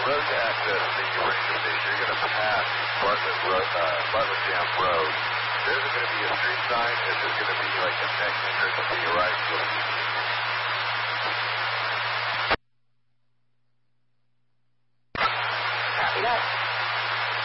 road to access the ranger station, you're going to pass Bartlett Dam Road. There's going to be a street sign. This is going to be like the next entrance to your right.